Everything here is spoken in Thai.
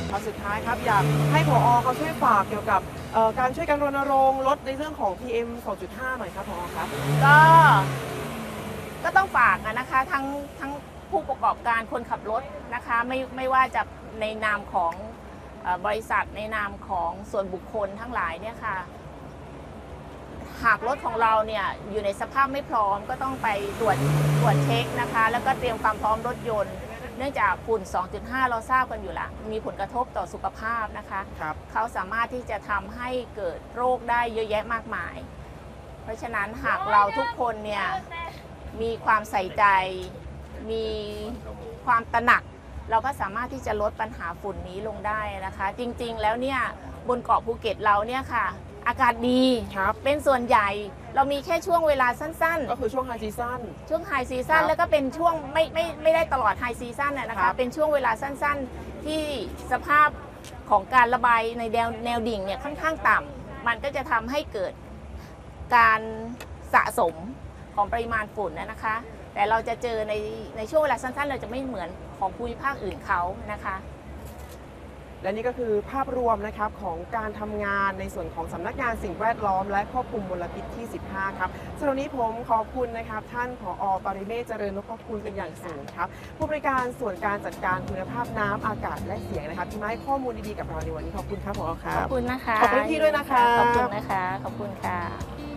สุดท้ายครับอยากให้ผอ.เขาช่วยฝากเกี่ยวกับการช่วยกันรณรงค์ลดในเรื่องของ PM 2.5 หน่อยครับผอ.ครับก็ต้องฝากนะคะทั้งผู้ประกอบการคนขับรถนะคะไม่ว่าจะในนามของบริษัทในนามของส่วนบุคคลทั้งหลายเนี่ยค่ะหากรถของเราเนี่ยอยู่ในสภาพไม่พร้อมก็ต้องไปตรวจเช็คนะคะแล้วก็เตรียมความพร้อมรถยนต์เนื่องจากฝุ่น 2.5 เราทราบกันอยู่ละมีผลกระทบต่อสุขภาพนะคะเขาสามารถที่จะทำให้เกิดโรคได้เยอะแยะมากมายเพราะฉะนั้นหากเราทุกคนเนี่ยมีความใส่ใจมีความตระหนักเราก็สามารถที่จะลดปัญหาฝุ่นนี้ลงได้นะคะจริงๆแล้วเนี่ยบนเกาะภูเก็ตเราเนี่ยค่ะอากาศดีเป็นส่วนใหญ่เรามีแค่ช่วงเวลาสั้นๆก็คือช่วงไฮซีซั่นแล้วก็เป็นช่วงไม่ได้ตลอดไฮซีซั่นนะคะเป็นช่วงเวลาสั้นๆที่สภาพของการระบายในแนวดิ่งเนี่ยค่อนข้างต่ำมันก็จะทำให้เกิดการสะสมของปริมาณฝุ่นนะคะแต่เราจะเจอในช่วงเวลาสั้นๆเราจะไม่เหมือนของภูมิภาคอื่นเขานะคะและนี่ก็คือภาพรวมนะครับของการทำงานในส่วนของสำนักงานสิ่งแวดล้อมและควบคุมมลพิษที่ 15 ครับสำหรับนี้ผมขอบคุณนะครับท่านผอ.ปริเมศ เจริญนพคุณเป็นอย่างสูงครับผู้บริการส่วนการจัดการคุณภาพน้ำอากาศและเสียงนะครับที่มาให้ข้อมูลดีๆกับเราในวันนี้ขอบคุณครับผอ.ครับขอบคุณนะคะขอบคุณพี่ด้วยนะคะขอบคุณนะคะขอบคุณค่ะ